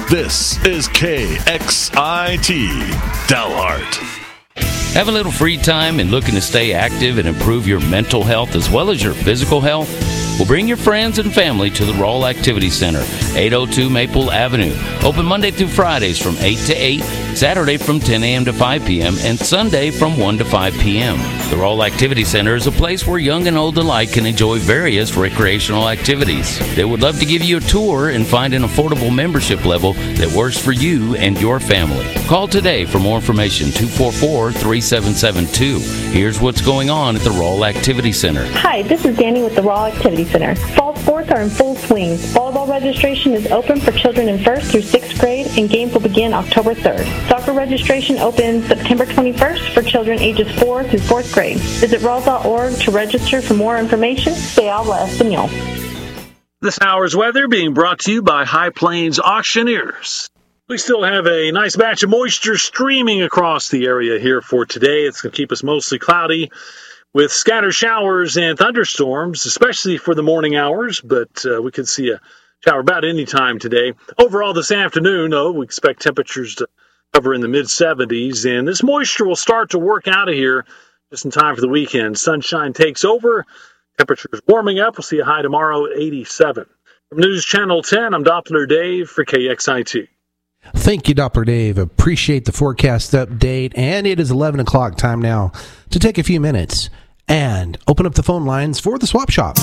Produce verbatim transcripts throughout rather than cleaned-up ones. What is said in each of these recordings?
This is K X I T, Dalhart. Have a little free time and looking to stay active and improve your mental health as well as your physical health? Well, bring your friends and family to the Roll Activity Center, eight oh two Maple Avenue. Open Monday through Fridays from eight to eight, Saturday from ten a.m. to five p.m., and Sunday from one to five p.m. The Roll Activity Center is a place where young and old alike can enjoy various recreational activities. They would love to give you a tour and find an affordable membership level that works for you and your family. Call today for more information, two four four, three seven seven two. Here's what's going on at the Roll Activity Center. Hi, this is Danny with the Roll Activity Center. Fall sports are in full swing. Volleyball registration is open for children in first through sixth grade, and games will begin October third. Soccer registration opens September twenty-first for children ages four through fourth grade. Visit Rawls dot org to register for more information. Se habla español. This hour's weather being brought to you by High Plains Auctioneers. We still have a nice batch of moisture streaming across the area here for today. It's going to keep us mostly cloudy with scattered showers and thunderstorms, especially for the morning hours, but uh, we could see a shower about any time today. Overall this afternoon, though, we expect temperatures to hover in the mid seventies, and this moisture will start to work out of here just in time for the weekend. Sunshine takes over, temperatures warming up. We'll see a high tomorrow at eighty-seven. From News Channel ten, I'm Doppler Dave for K X I T. Thank you, Doppler Dave. Appreciate the forecast update. And it is eleven o'clock time now to take a few minutes and open up the phone lines for the Swap Shop.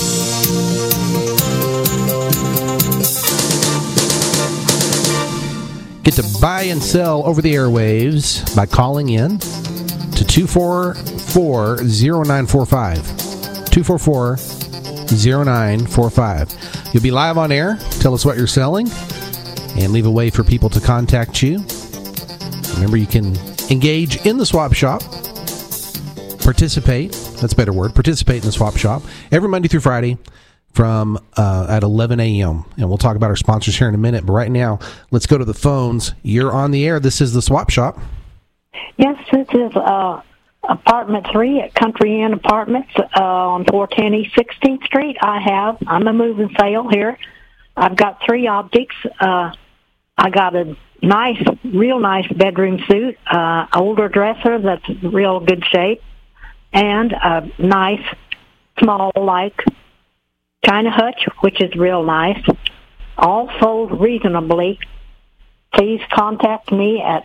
Get to buy and sell over the airwaves by calling in to two four four, zero nine four five. two four four, zero nine four five. You'll be live on air. Tell us what you're selling and leave a way for people to contact you. Remember, you can engage in the Swap Shop. Participate, that's a better word, participate in the Swap Shop every Monday through Friday from uh, at eleven a.m. And we'll talk about our sponsors here in a minute. But right now, let's go to the phones. You're on the air. This is the Swap Shop. Yes, this is uh, Apartment three at Country Inn Apartments uh, on four ten East sixteenth Street. I have, I'm a move and sale here. I've got three objects. Uh, I got a nice, real nice bedroom suit, uh, older dresser that's real good shape, and a nice, small, like, China hutch, which is real nice. All sold reasonably. Please contact me at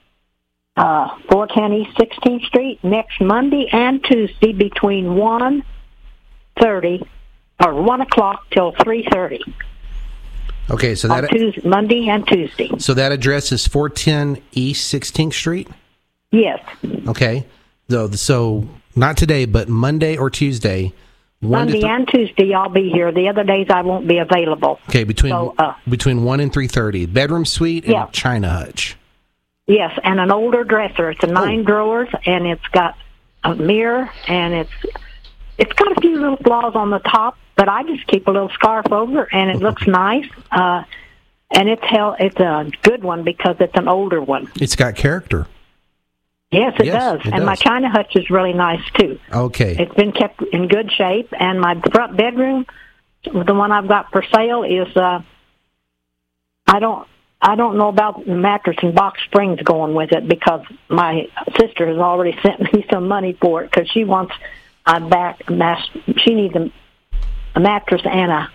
uh, four ten East sixteenth Street next Monday and Tuesday between one thirty or one o'clock till three thirty. Okay, so that Tuesday, Monday and Tuesday. So that address is four ten East sixteenth Street? Yes. Okay. So, so not today, but Monday or Tuesday. Monday th- and Tuesday I'll be here. The other days I won't be available. Okay, between so, uh, between one and three thirty. Bedroom suite and yeah. China hutch. Yes, and an older dresser. It's a nine oh. drawers, and it's got a mirror, and it's it's got a few little flaws on the top, but I just keep a little scarf over, and it looks nice. Uh, and it's hell, it's a good one because it's an older one. It's got character. Yes, it yes, does. It and does. my China hutch is really nice, too. Okay. It's been kept in good shape, and my front bedroom, the one I've got for sale, is, uh, I don't I don't know about the mattress and box springs going with it because my sister has already sent me some money for it because she wants a back, mass, she needs a, a mattress and a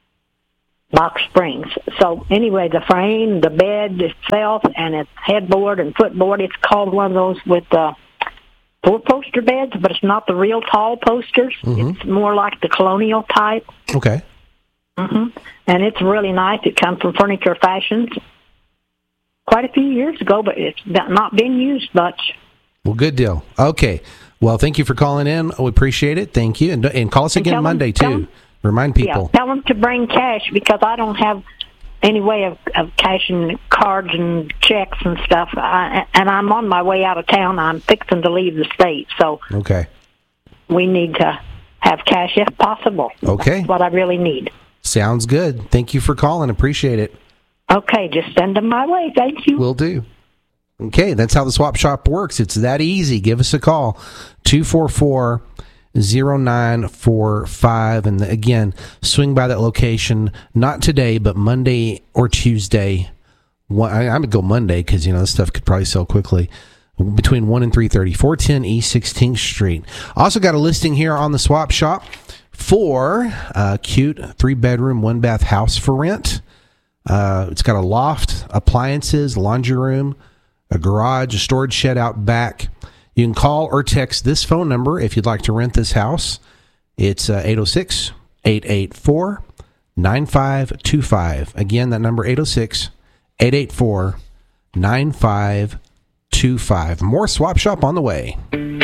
box springs. So anyway, the frame, the bed itself, and its headboard and footboard, it's called one of those with uh, four-poster beds, but it's not the real tall posters. Mm-hmm. It's more like the colonial type. Okay. Mm-hmm. And it's really nice. It comes from Furniture Fashions quite a few years ago, but it's not been used much. Well, good deal. Okay. Well, thank you for calling in. We appreciate it. Thank you. And, and call us and again Monday, them, too. Remind people. Yeah, tell them to bring cash because I don't have any way of, of cashing cards and checks and stuff. I, and I'm on my way out of town. I'm fixing to leave the state. So okay, we need to have cash if possible. Okay. That's what I really need. Sounds good. Thank you for calling. Appreciate it. Okay, just send them my way. Thank you. Will do. Okay, that's how the Swap Shop works. It's that easy. Give us a call, two four four, zero nine four five. And again, swing by that location, not today, but Monday or Tuesday one, I, I would go Monday because, you know, this stuff could probably sell quickly. Between one and three thirty, four ten East sixteenth Street. Also got a listing here on the Swap Shop for a cute three-bedroom, one-bath house for rent. Uh, it's got a loft, appliances, laundry room, a garage, a storage shed out back. You can call or text this phone number if you'd like to rent this house. It's uh, eight oh six, eight eight four, nine five two five. Again, that number eight oh six, eight eight four, nine five two five. More Swap Shop on the way.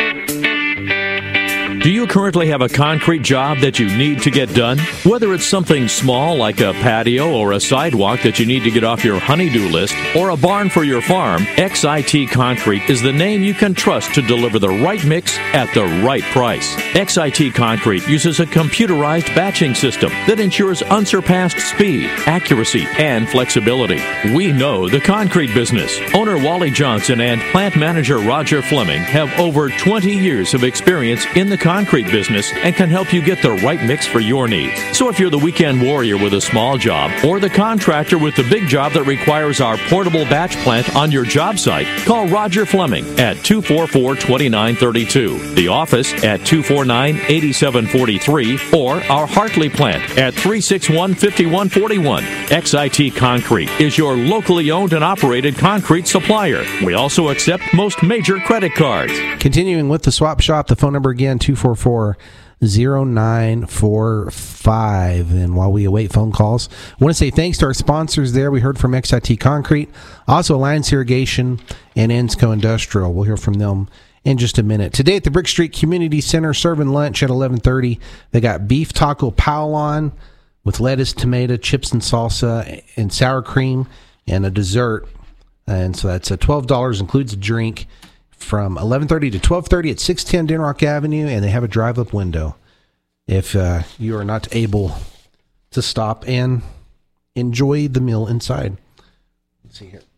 Do you currently have a concrete job that you need to get done? Whether it's something small like a patio or a sidewalk that you need to get off your honey-do list, or a barn for your farm, X I T Concrete is the name you can trust to deliver the right mix at the right price. X I T Concrete uses a computerized batching system that ensures unsurpassed speed, accuracy, and flexibility. We know the concrete business. Owner Wally Johnson and plant manager Roger Fleming have over twenty years of experience in the concrete business and can help you get the right mix for your needs. So if you're the weekend warrior with a small job or the contractor with the big job that requires our portable batch plant on your job site, call Roger Fleming at two four four, two nine three two, the office at two four nine, eight seven four three, or our Hartley plant at three six one, five one four one. X I T Concrete is your locally owned and operated concrete supplier. We also accept most major credit cards. Continuing with the Swap Shop, the phone number again, two four four, zero nine four five. And while we await phone calls, I want to say thanks to our sponsors there. We heard from X I T Concrete, also Alliance Irrigation, and Ensco Industrial. We'll hear from them in just a minute. Today at the Brick Street Community Center, serving lunch at eleven thirty. They got beef taco pao with lettuce, tomato, chips and salsa, and sour cream, and a dessert. And so that's a twelve dollars, includes a drink, from eleven thirty to twelve thirty at six ten Denrock Avenue, and they have a drive-up window if uh, you are not able to stop and enjoy the meal inside. Let's see here.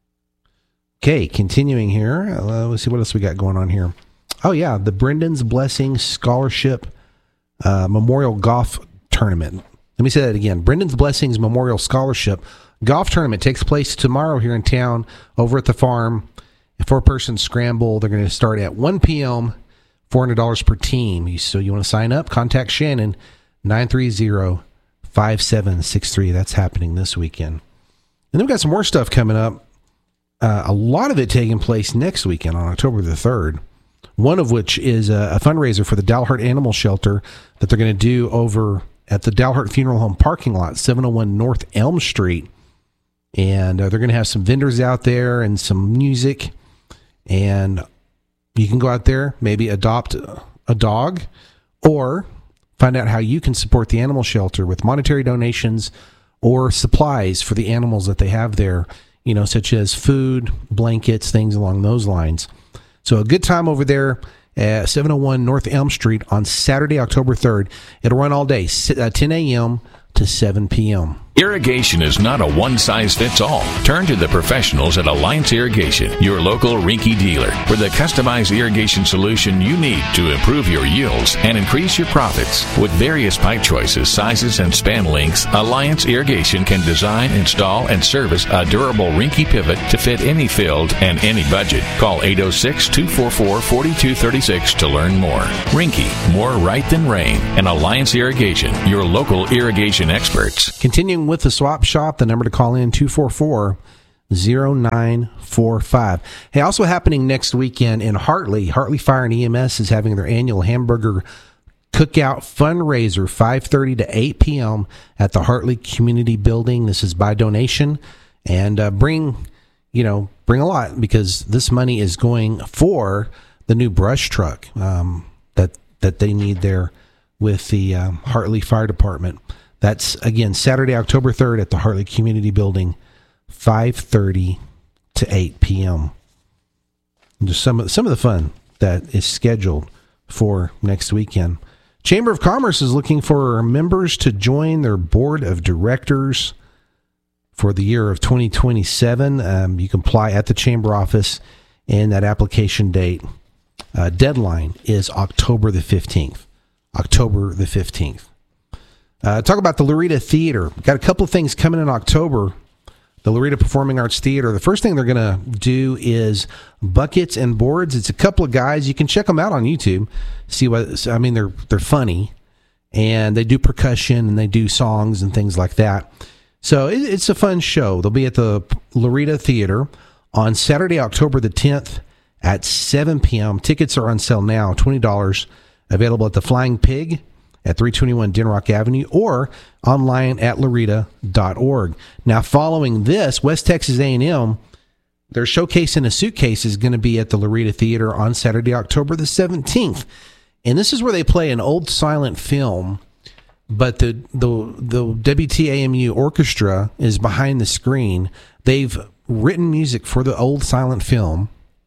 Okay, continuing here. Uh, let's see what else we got going on here. Oh, yeah, the Brendan's Blessing Scholarship uh, Memorial Golf Tournament. Let me say that again. Brendan's Blessings Memorial Scholarship Golf Tournament takes place tomorrow here in town over at the farm. A four-person scramble. They're going to start at one p.m., four hundred dollars per team. So you want to sign up? Contact Shannon, nine three zero, five seven six three. That's happening this weekend. And then we've got some more stuff coming up. Uh, a lot of it taking place next weekend on October the third. One of which is a, a fundraiser for the Dalhart Animal Shelter that they're going to do over at the Dalhart Funeral Home parking lot, seven oh one North Elm Street. And uh, they're going to have some vendors out there and some music. And you can go out there, maybe adopt a dog, or find out how you can support the animal shelter with monetary donations or supplies for the animals that they have there, you know, such as food, blankets, things along those lines. So a good time over there at seven oh one North Elm Street on Saturday, October third. It'll run all day, ten a.m. to seven p.m. Irrigation is not a one-size-fits-all. Turn to the professionals at Alliance Irrigation, your local Rinky dealer, for the customized irrigation solution you need to improve your yields and increase your profits. With various pipe choices, sizes, and span lengths, Alliance Irrigation can design, install, and service a durable Rinky pivot to fit any field and any budget. Call eight oh six, two four four, four two three six to learn more. Rinky, more right than rain, and Alliance Irrigation, your local irrigation experts. Continuing with the Swap Shop, the number to call in, two four four, zero nine four five. Hey, also happening next weekend in Hartley, Hartley Fire and E M S is having their annual hamburger cookout fundraiser, five thirty to eight p.m. at the Hartley Community Building. This is by donation, and uh, bring, you know, bring a lot, because this money is going for the new brush truck um, that that they need there with the um, Hartley Fire Department. That's, again, Saturday, October third at the Hartley Community Building, five thirty to eight p.m. Just some of, some of the fun that is scheduled for next weekend. Chamber of Commerce is looking for members to join their board of directors for the year of twenty twenty-seven. Um, you can apply at the Chamber office, and that application date uh, deadline is October the fifteenth. October the fifteenth. Uh, talk about the Loretta Theater. Got a couple of things coming in October. the Loretta Performing Arts Theater. The first thing they're going to do is Buckets and Boards. It's a couple of guys. You can check them out on YouTube. See what I mean. They're they're funny, and they do percussion and they do songs and things like that. So it, it's a fun show. They'll be at the Loretta Theater on Saturday, October the tenth at seven p.m. Tickets are on sale now, twenty dollars. Available at the Flying Pig at three twenty-one Denrock Avenue or online at loretta dot org. Now, following this, West Texas A and M, their Showcase in a Suitcase is going to be at the Loretta Theater on Saturday, October the seventeenth. And this is where they play an old silent film, but the the the W T A M U orchestra is behind the screen. They've written music for the old silent film,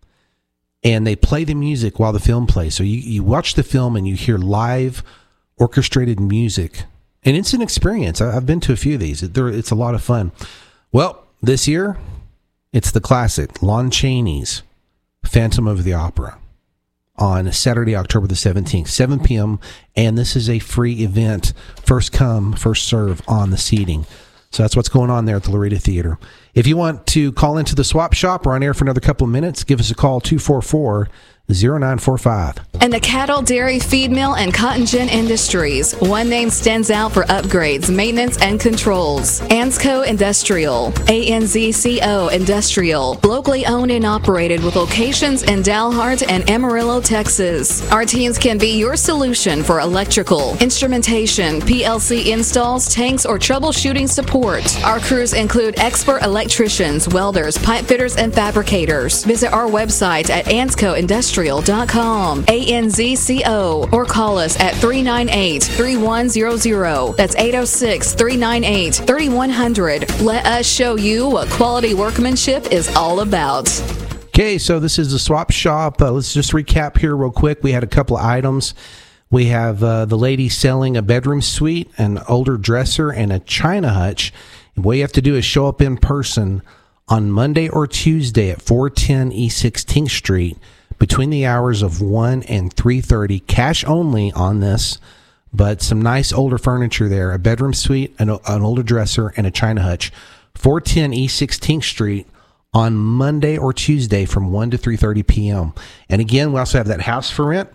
and they play the music while the film plays. So you, you watch the film and you hear live orchestrated music. And it's an experience. I, I've been to a few of these. It, it's a lot of fun. Well, this year, it's the classic, Lon Chaney's Phantom of the Opera on Saturday, October the seventeenth, seven p.m. And this is a free event. First come, first serve on the seating. So that's what's going on there at the Loretta Theater. If you want to call into the Swap Shop, we're on air for another couple of minutes. Give us a call, two four four, zero nine four five. In the cattle, dairy, feed mill, and cotton gin industries, one name stands out for upgrades, maintenance, and controls. ANZCO Industrial. A N Z C O Industrial. Locally owned and operated with locations in Dalhart and Amarillo, Texas. Our teams can be your solution for electrical, instrumentation, P L C installs, tanks, or troubleshooting support. Our crews include expert electricians, welders, pipe fitters, and fabricators. Visit our website at anzco industrial dot com. A N Z C O, or call us at three nine eight, three one zero zero. That's eight oh six, three nine eight, three one zero zero. Let us show you what quality workmanship is all about. Okay, so this is the Swap Shop. Uh, let's just recap here real quick. We had a couple of items. We have uh, the lady selling a bedroom suite, an older dresser, and a china hutch. And what you have to do is show up in person on Monday or Tuesday at four ten East sixteenth Street between the hours of one and three thirty. Cash only on this, but some nice older furniture there. A bedroom suite, an, an older dresser, and a china hutch. four ten East sixteenth Street on Monday or Tuesday from one to three thirty p.m. And again, we also have that house for rent.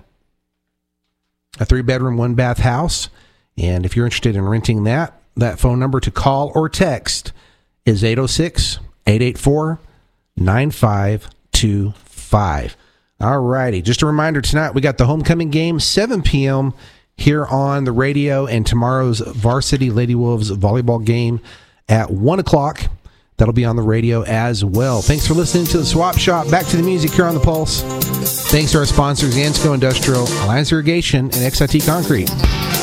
A three-bedroom, one-bath house. And if you're interested in renting that, that phone number to call or text is eight oh six, eight eight four, nine five two five. All righty. Just a reminder, tonight we got the homecoming game, seven p.m. here on the radio, and tomorrow's Varsity Lady Wolves volleyball game at one o'clock. That'll be on the radio as well. Thanks for listening to the Swap Shop. Back to the music here on the Pulse. Thanks to our sponsors, ANZCO Industrial, Alliance Irrigation, and X I T Concrete.